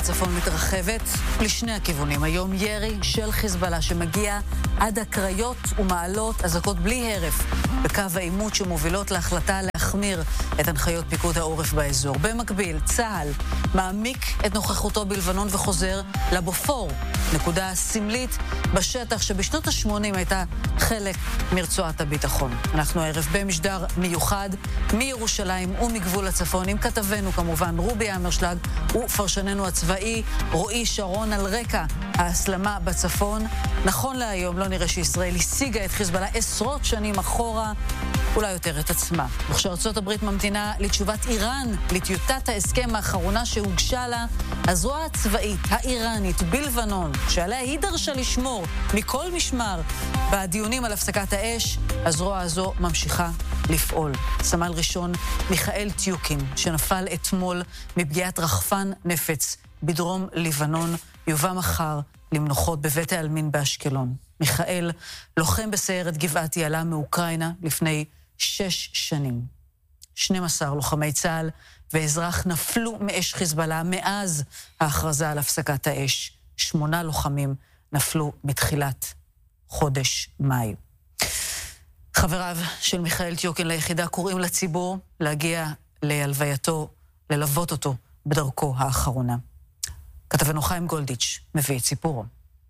בצפון מתרחבת לשני הכיוונים. היום ירי של חיזבאללה שמגיע עד הקריות ומעלות, אזעקות בלי הרף בקו העימות שמובילות להחלטה להחמיר את הנחיות פיקוד העורף באזור. במקביל, צה"ל מעמיק את נוכחותו בלבנון וחוזר לבופור, נקודה סמלית בשטח שבשנות ה-80 הייתה חלק מרצועת הביטחון. אנחנו הערב במשדר מיוחד מירושלים ומגבול הצפון עם כתבנו כמובן רובי אמרשלג ופרשננו הצבאי רועי שרון על רקע ההסלמה בצפון. נכון להיום לא נראה שישראל השיגה את חיזבאללה עשרות שנים אחורה, אולי יותר את עצמה. וכשארצות הברית ממתינה לתשובת איראן לטיוטת ההסכם האחרונה שהוגשה לה, הזרוע הצבאית האיראנית בלבנון, שעליה היא דרשה לשמור מכל משמר בדיונים על הפסקת האש, הזרוע הזו ממשיכה לפעול. סמל ראשון מיכאל טיוקין, שנפל אתמול מפגיעת רחפן נפץ בדרום לבנון, יובא מחר למנוחות בבית העלמין באשקלון. מיכאל, לוחם בסיירת גבעתי, עלה מאוקראינה לפני 6 שנים. 12 לוחמי צה"ל ואזרח נפלו מאש חיזבאללה מאז ההכרזה על הפסקת האש. 8 לוחמים נפלו בתחילת חודש מאי. חבריו של מיכאל טיוקין ליחידה קוראים לציבור להגיע להלווייתו, ללוות אותו בדרכו האחרונה. כתבנו חיים גולדיץ' מביא את סיפורו.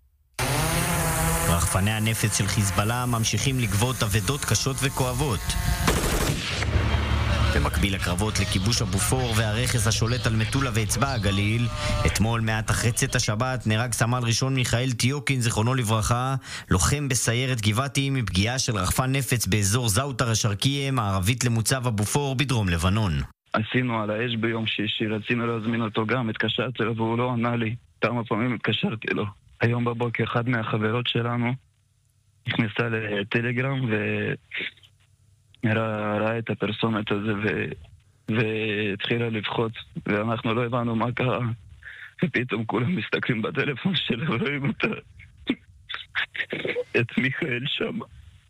רחפני הנפץ של חיזבאללה ממשיכים לגבות אבדות קשות וכואבות. במקביל הקרבות לכיבוש הבופור והרכס השולט על מטולה ואצבע הגליל, אתמול מעט אחרי צאת השבת נהרג סמל ראשון מיכאל טיוקין, זיכרונו לברכה, לוחם בסיירת גבעתי מפגיעה של רחפן נפץ באזור זאוטר השרקיה, מערבית למוצב הבופור בדרום לבנון. עשינו על האש ביום שישי, רצינו להזמין אותו גם, התקשרתי לו והוא לא ענה לי. כמה פעמים התקשרתי לו. היום בבוקר אחד מהחברות שלנו נכנסה לטלגרם וראה את הפרסומת הזה והתחילה לבחוץ, ואנחנו לא הבנו מה קרה, ופתאום כולם מסתכלים בטלפון שלה ורואים את מיכאל שם.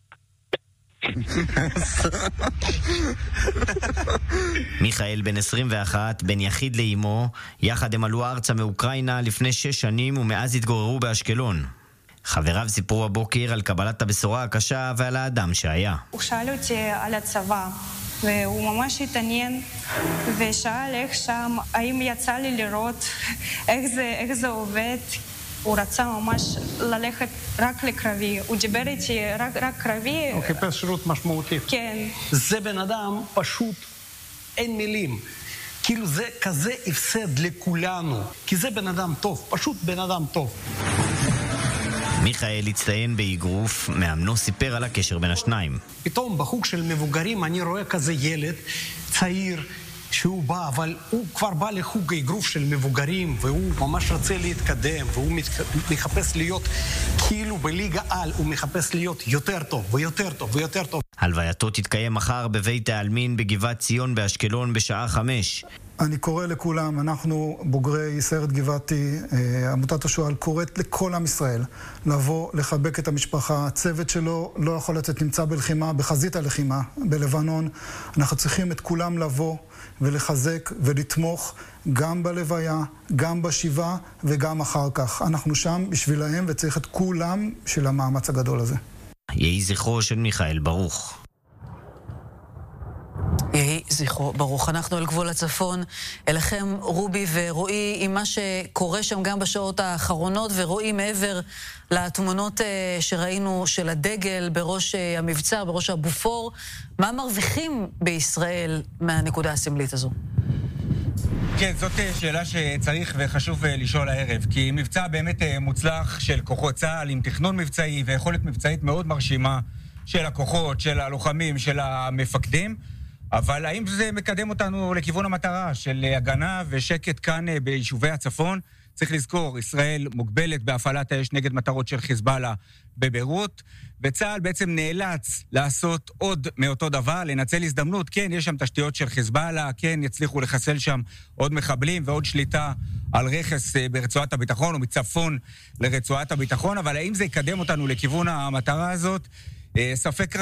מיכאל בן 21, בן יחיד לאמו, יחד הם עלו ארצה מאוקראינה לפני 6 שנים ומאז התגוררו באשקלון. חבריו סיפרו הבוקר על קבלת הבשורה הקשה ועל האדם שהיה. הוא שאל אותי על הצבא והוא ממש התעניין ושאל איך שם, האם יצא לי לראות איך זה עובד. הוא רצה ממש ללכת רק לקרבי, הוא דיבר איתי רק קרבי. הוא חיפש שירות משמעותי. כן. זה בן אדם פשוט, אין מילים. כאילו זה כזה הפסד לכולנו, כי זה בן אדם טוב, פשוט בן אדם טוב. מיכאל הצטיין באגרוף, מאמנו סיפר על הקשר בין השניים. פתאום בחוג של מבוגרים אני רואה כזה ילד צעיר, שהוא בא, אבל הוא כבר בא לחוג האגרוף של מבוגרים, והוא ממש רוצה להתקדם, והוא מחפש להיות כאילו בליגה על, הוא מחפש להיות יותר טוב ויותר טוב ויותר טוב. הלווייתו תתקיים מחר בבית העלמין בגבעת ציון באשקלון בשעה 5. אני קורא לכולם, אנחנו בוגרי סיירת גבעתי, עמותת השועל קוראת לכל עם ישראל לבוא לחבק את המשפחה. הצוות שלו לא יכול לצאת, נמצא בלחימה, בחזית הלחימה בלבנון. אנחנו צריכים את כולם לבוא ולחזק ולתמוך גם בלוויה, גם בשיבה וגם אחר כך. אנחנו שם בשבילהם וצריך את כולם של המאמץ הגדול הזה. יהי זכרו של מיכאל ברוך. יהי זכרו ברוך. אנחנו על גבול הצפון, אליכם רובי ורועי עם מה שקורה שם גם בשעות האחרונות, ורועי מעבר לתמונות שראינו של הדגל בראש המבצר, בראש הבופור, מה מרוויחים בישראל מהנקודה הסמלית הזו? כן, זאת שאלה שצריך וחשוב לשאול הערב, כי מבצע באמת מוצלח של כוחות צה"ל עם תכנון מבצעי ויכולת מבצעית מאוד מרשימה של הכוחות, של הלוחמים, של המפקדים, אבל האם זה מקדם אותנו לכיוון המטרה של הגנה ושקט כאן ביישובי הצפון? צריך לזכור, ישראל מוגבלת בהפעלת האש נגד מטרות של חיזבאללה בביירות, וצה"ל בעצם נאלץ לעשות עוד מאותו דבר, לנצל הזדמנות. כן, יש שם תשתיות של חיזבאללה, כן, יצליחו לחסל שם עוד מחבלים ועוד שליטה על רכס ברצועת הביטחון או מצפון לרצועת הביטחון, אבל האם זה יקדם אותנו לכיוון המטרה הזאת? ספק רב.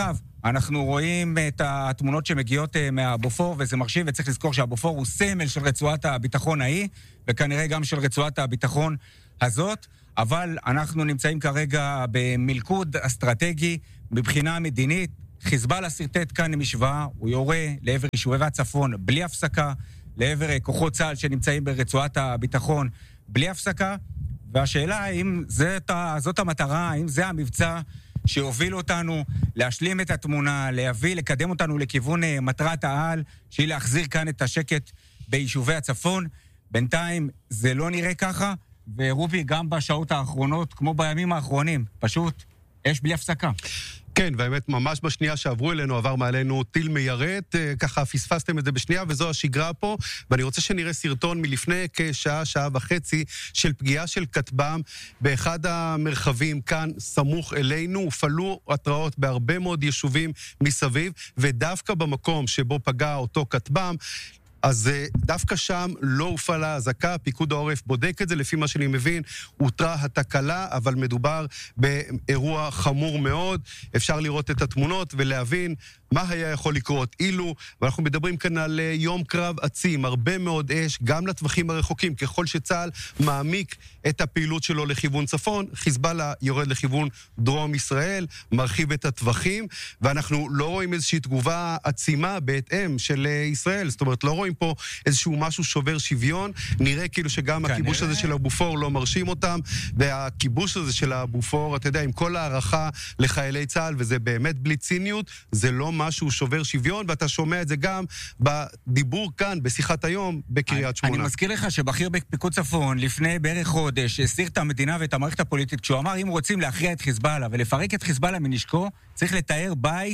אנחנו רואים את התמונות שמגיעות מהבופור, וזה מרשים, וצריך לזכור שהבופור הוא סמל של רצועת הביטחון ההיא, וכנראה גם של רצועת הביטחון הזאת, אבל אנחנו נמצאים כרגע במלכוד אסטרטגי מבחינה מדינית. חיזבאללה סרטט כאן משוואה, הוא יורה לעבר יישובי הצפון בלי הפסקה, לעבר כוחות צה"ל שנמצאים ברצועת הביטחון בלי הפסקה, והשאלה האם זאת המטרה, האם זה המבצע שיוביל אותנו להשלים את התמונה, לקדם אותנו לכיוון מטרת העל, שהיא להחזיר כאן את השקט ביישובי הצפון. בינתיים זה לא נראה ככה, ורובי, גם בשעות האחרונות, כמו בימים האחרונים, פשוט אש בלי הפסקה. כן, והאמת, ממש בשנייה שעברו אלינו, עבר מעלינו טיל מיירט, ככה פספסתם את זה בשנייה, וזו השגרה פה, ואני רוצה שנראה סרטון מלפני כשעה, שעה וחצי, של פגיעה של כטב"ם באחד המרחבים כאן, סמוך אלינו, הופעלו התראות בהרבה מאוד יישובים מסביב, ודווקא במקום שבו פגע אותו כטב"ם, אז דווקא שם לא הופעלה האזעקה, פיקוד העורף בודק את זה, לפי מה שאני מבין, הותרה התקלה, אבל מדובר באירוע חמור מאוד, אפשר לראות את התמונות ולהבין מה היה יכול לקרות אילו, ואנחנו מדברים כאן על יום קרב עצים, הרבה מאוד אש, גם לטווחים הרחוקים, ככל שצה"ל מעמיק את הפעילות שלו לכיוון צפון, חיזבאללה יורד לכיוון דרום ישראל, מרחיב את הטווחים, ואנחנו לא רואים איזושהי תגובה עצימה בהתאם של ישראל, זאת אומרת, לא רואים פה איזשהו משהו שובר שוויון, נראה כאילו שגם הכיבוש הזה של הבופור לא מרשים אותם, והכיבוש הזה של הבופור, אתה יודע, עם כל הערכה לחיילי צה"ל, וזה באמת בלי ציניות, זה לא משהו שובר שוויון, ואתה שומע את זה גם בדיבור כאן, בשיחת היום, בקריית שמונה. אני מזכיר לך שבכיר בפיקוד צפון, לפני בערך חודש, הסיר את המדינה ואת המערכת הפוליטית, כשהוא אמר, אם רוצים להכריע את חיזבאללה ולפרק את חיזבאללה מנשקו, צריך לתאר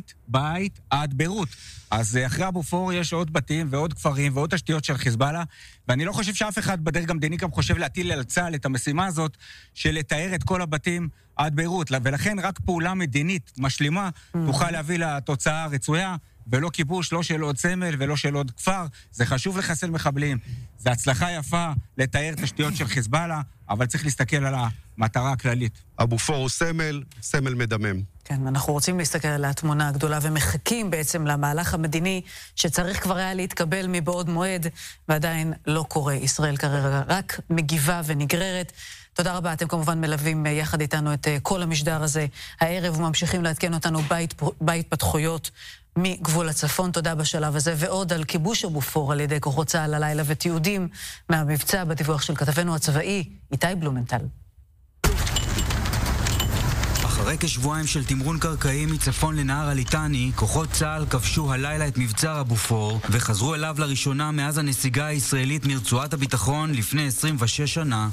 בית עד ביירות. אז אחרי הבופור יש עוד בתים ועוד כפרים ועוד תשתיות של חיזבאללה, ואני לא חושב שאף אחד בדרג המדיני גם חושב להטיל על צה"ל את המשימה הזאת של לתאר את כל הבתים עד ביירות, ולכן רק פעולה מדינית משלימה תוכל להביא לתוצאה הרצויה, ולא כיבוש, לא של עוד סמל ולא של עוד כפר. זה חשוב לחסל מחבלים, זה הצלחה יפה לתאר תשתיות של חיזבאללה, אבל צריך להסתכל על המטרה הכללית. הבופור הוא סמל מדמם. כן, אנחנו רוצים להסתכל על התמונה הגדולה ומחכים בעצם למהלך המדיני שצריך כבר היה להתקבל מבעוד מועד, ועדיין לא קורה. ישראל כרגע רק מגיבה ונגררת. תודה רבה, אתם כמובן מלווים יחד איתנו את כל המשדר הזה הערב, וממשיכים להתקן אותנו בהתפתחויות מגבול הצפון. תודה בשלב הזה, ועוד על כיבוש הבופור על ידי כוחות צה"ל הלילה ותיעודים מהמבצע בדיווח של כתבנו הצבאי איתי בלומנטל. אחרי כשבועיים של תמרון קרקעי מצפון לנהר הליטני, כוחות צה"ל כבשו הלילה את מבצר הבופור וחזרו אליו לראשונה מאז הנסיגה הישראלית מרצועת הביטחון לפני 26 שנה.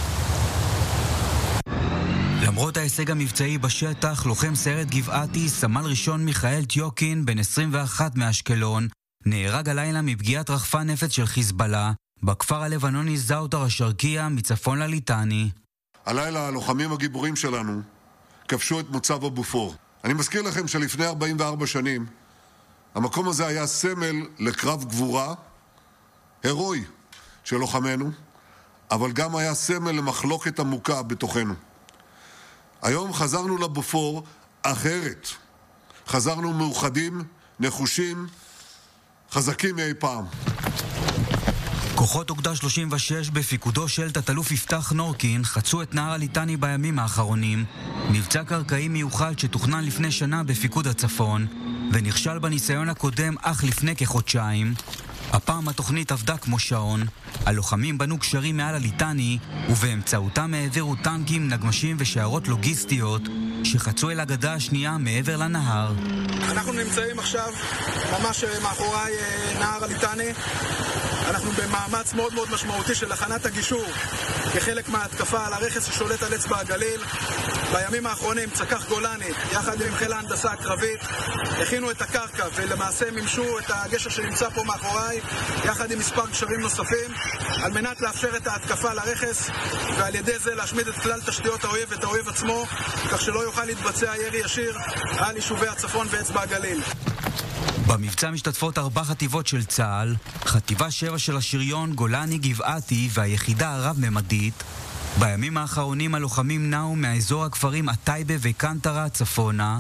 למרות ההישג המבצעי בשטח, לוחם סיירת גבעתי, סמל ראשון מיכאל טיוקין, בן 21 מאשקלון, נהרג הלילה מפגיעת רחפן נפץ של חיזבאללה בכפר הלבנוני זאוטר השרקיה מצפון לליטני. הלילה הלוחמים הגיבורים שלנו כבשו את מוצב הבופור. אני מזכיר לכם שלפני 44 שנים המקום הזה היה סמל לקרב גבורה הרואי של לוחמינו, אבל גם היה סמל למחלוקת עמוקה בתוכנו. היום חזרנו לבופור אחרת. חזרנו מאוחדים, נחושים, חזקים מאי פעם. כוחות אוגדה 36 בפיקודו של תת-אלוף יפתח נורקין חצו את נהר הליטני בימים האחרונים, מבצע קרקעי מיוחד שתוכנן לפני שנה בפיקוד הצפון ונכשל בניסיון הקודם אך לפני כחודשיים. הפעם התוכנית עבדה כמו שעון, הלוחמים בנו קשרים מעל הליטני ובאמצעותם העבירו טנקים, נגמשים ושיירות לוגיסטיות שחצו אל הגדה השנייה מעבר לנהר. אנחנו נמצאים עכשיו ממש מאחורי נהר הליטני. אנחנו במאמץ מאוד מאוד משמעותי של הכנת הגישור כחלק מההתקפה על הרכס ששולט על אצבע הגליל. בימים האחרונים צקח גולני יחד עם חיל ההנדסה הקרבית הכינו את הקרקע ולמעשה מימשו את הגשר שנמצא פה מאחוריי יחד עם מספר גשרים נוספים על מנת לאפשר את ההתקפה על הרכס ועל ידי זה להשמיד את כלל תשתיות האויב ואת האויב עצמו כך שלא יוכל להתבצע ירי ישיר על יישובי הצפון ואצבע הגליל. במבצע משתתפות 4 חטיבות של צה"ל, חטיבה 7 של השריון, גולני, גבעתי והיחידה הרב-ממדית. בימים האחרונים הלוחמים נעו מהאזור הכפרים הטייבה וקנטרה צפונה,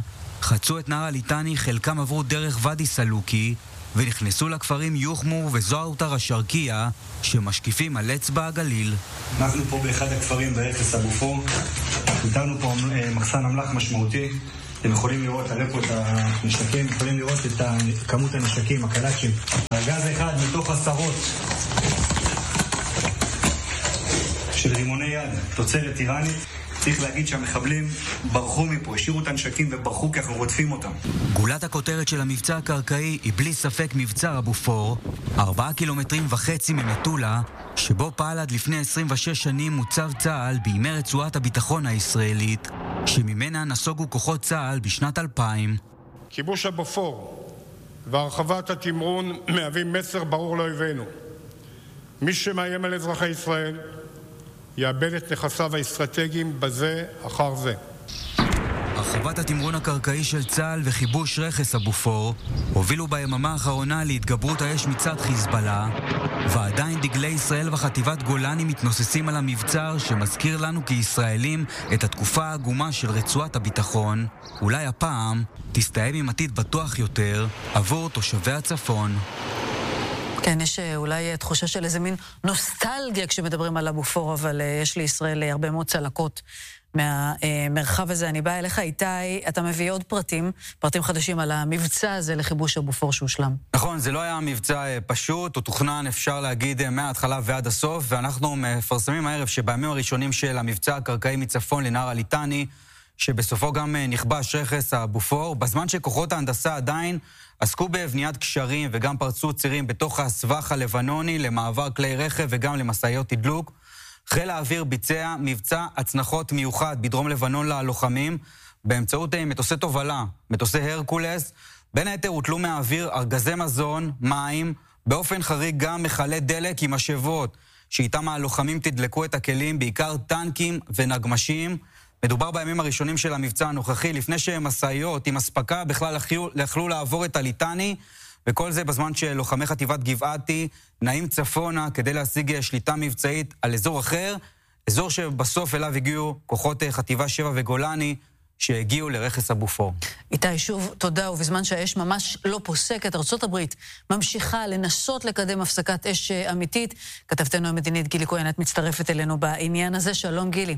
חצו את נהר הליטני, חלקם עברו דרך ואדי סלוקי, ונכנסו לכפרים יוחמור וזוהר השרקיה, שמשקיפים על אצבע הגליל. אנחנו פה באחד הכפרים ברכס הבופור, איתנו פה מחסן אמל"ח משמעותי. אתם יכולים לראות, עלה פה את הנשקים, יכולים לראות את כמות הנשקים, הקלאצ'ים. ארגז אחד מתוך עשרות של רימוני יד, תוצרת איראנית. צריך להגיד שהמחבלים ברחו מפה, השאירו את הנשקים וברחו כי אנחנו רודפים אותם. גולת הכותרת של המבצע הקרקעי היא בלי ספק מבצע הבופור, 4.5 קילומטרים ממטולה, שבו פעל עד לפני 26 שנים מוצב צה"ל בימי רצועת הביטחון הישראלית, שממנה נסוגו כוחות צה"ל בשנת 2000. כיבוש הבופור והרחבת התמרון מהווים מסר ברור לאויבינו. מי שמאיים על אזרחי ישראל יאבד את נכסיו האסטרטגיים בזה אחר זה. הרחבת התמרון הקרקעי של צה"ל וכיבוש רכס הבופור הובילו ביממה האחרונה להתגברות האש מצד חיזבאללה, ועדיין דגלי ישראל וחטיבת גולני מתנוססים על המבצר שמזכיר לנו כישראלים את התקופה העגומה של רצועת הביטחון. אולי הפעם תסתיים עם עתיד בטוח יותר עבור תושבי הצפון. כן, יש אולי תחושה של איזה מין נוסטלגיה כשמדברים על הבופור, אבל יש לישראל הרבה מאוד צלקות מהמרחב הזה. אני באה אליך, איתי, אתה מביא עוד פרטים חדשים על המבצע הזה לכיבוש הבופור שהושלם. נכון, זה לא היה מבצע פשוט, הוא תוכנן, אפשר להגיד, מההתחלה ועד הסוף, ואנחנו מפרסמים הערב שבימים הראשונים של המבצע הקרקעי מצפון לנהר הליטני, שבסופו גם נכבש רכס הבופור, בזמן שכוחות ההנדסה עדיין עסקו בבניית קשרים וגם פרצו צירים בתוך הסבך הלבנוני למעבר כלי רכב וגם למשאיות תדלוק. חיל האוויר ביצע מבצע הצנחות מיוחד בדרום לבנון ללוחמים באמצעות מטוסי תובלה, מטוסי הרקולס. בין היתר הוטלו מהאוויר ארגזי מזון, מים, באופן חריג גם מכלי דלק עם משאבות, שאיתם הלוחמים תדלקו את הכלים, בעיקר טנקים ונגמשים. מדובר בימים הראשונים של המבצע הנוכחי, לפני שמשאיות עם הספקה בכלל יכלו לעבור את הליטני, וכל זה בזמן שלוחמי חטיבת גבעתי נעים צפונה כדי להשיג שליטה מבצעית על אזור אחר, אזור שבסוף אליו הגיעו כוחות חטיבה 7 וגולני, שהגיעו לרכס הבופור. איתי, שוב, תודה, ובזמן שהאש ממש לא פוסקת, ארצות הברית ממשיכה לנסות לקדם הפסקת אש אמיתית. כתבתנו המדינית גילי כהן, את מצטרפת אלינו בעניין הזה. שלום גילי.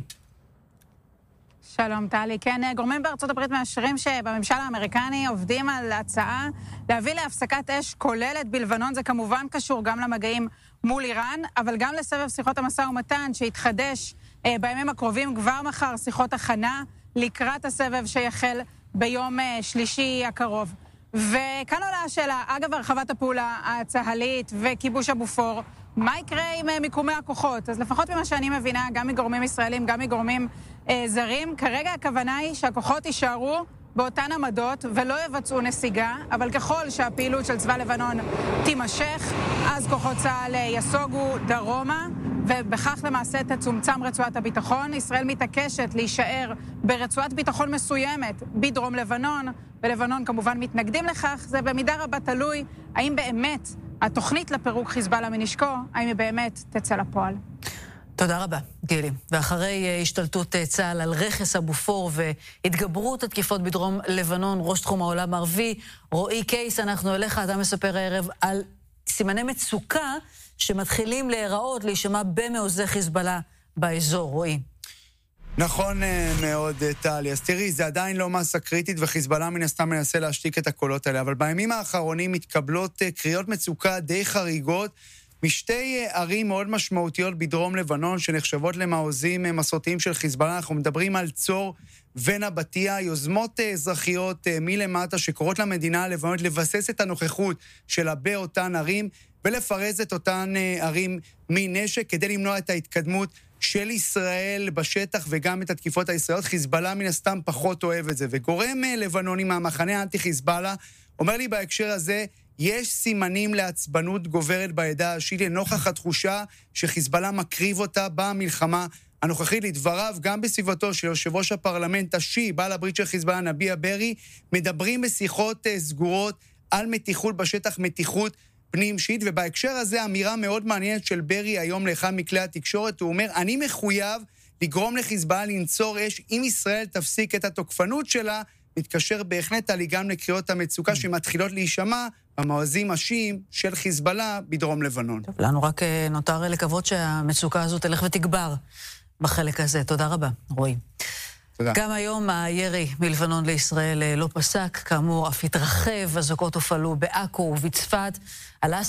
שלום טלי, כן, גורמים בארצות הברית מאשרים שבממשל האמריקני עובדים על הצעה להביא להפסקת אש כוללת בלבנון. זה כמובן קשור גם למגעים מול איראן, אבל גם לסבב שיחות המשא ומתן שהתחדש בימים הקרובים, כבר מחר שיחות הכנה לקראת הסבב שיחל ביום שלישי הקרוב. וכאן עולה השאלה, אגב הרחבת הפעולה הצהלית וכיבוש הבופור, מה יקרה עם מיקומי הכוחות? אז לפחות ממה שאני מבינה, גם מגורמים ישראלים, גם מגורמים זרים, כרגע הכוונה היא שהכוחות יישארו באותן עמדות ולא יבצעו נסיגה, אבל ככל שהפעילות של צבא לבנון תימשך, אז כוחות צה"ל יסוגו דרומה, ובכך למעשה תצומצם רצועת הביטחון. ישראל מתעקשת להישאר ברצועת ביטחון מסוימת בדרום לבנון, ולבנון כמובן מתנגדים לכך. זה במידה רבה תלוי האם באמת התוכנית לפירוק חיזבאללה מנשקו, האם היא באמת תצא לפועל. תודה רבה, גילי. ואחרי השתלטות צה"ל על רכס הבופור והתגברות התקיפות בדרום לבנון, ראש תחום העולם הערבי, רועי קייס, אנחנו אליך, אתה מספר הערב על סימני מצוקה שמתחילים להיראות, להישמע במעוזי חיזבאללה באזור. רועי. נכון מאוד, טלי. אז תראי, זה עדיין לא מסה קריטית, וחיזבאללה מן הסתם מנסה להשתיק את הקולות האלה, אבל בימים האחרונים מתקבלות קריאות מצוקה די חריגות, משתי ערים מאוד משמעותיות בדרום לבנון, שנחשבות למעוזים מסורתיים של חיזבאללה. אנחנו מדברים על צור ונבטיה, יוזמות אזרחיות מלמטה שקוראות למדינה הלבנונית לבסס את הנוכחות שלה באותן ערים, ולפרז את אותן ערים מנשק, כדי למנוע את ההתקדמות של ישראל בשטח וגם את התקיפות הישראליות. חיזבאללה מן הסתם פחות אוהב את זה, וגורם לבנוני מהמחנה האנטי-חיזבאללה אומר לי בהקשר הזה, יש סימנים לעצבנות גוברת בעדה השיעית לנוכח התחושה שחיזבאללה מקריב אותה במלחמה הנוכחית. לדבריו, גם בסביבתו של יושב ראש הפרלמנט השיעי, בעל הברית של חיזבאללה, נביה ברי, מדברים בשיחות סגורות על מתיחות בשטח, מתיחות פנים שיעית, ובהקשר הזה אמירה מאוד מעניינת של ברי היום לאחד מכלי התקשורת, הוא אומר, אני מחויב לגרום לחיזבאללה לנצור אש אם ישראל תפסיק את התוקפנות שלה, מתקשר בהחלט עלי גם לקריאות המצוקה שמתחילות להישמע במואזים השיעים של חיזבאללה בדרום לבנון. טוב, לנו רק נותר לקוות שהמצוקה הזו תלך ותגבר בחלק הזה. תודה רבה, רועי. תודה. גם היום הירי מלבנון לישראל לא פסק, כאמור אף התרחב, אזעקות הופעלו בעכו ובצפת. עלה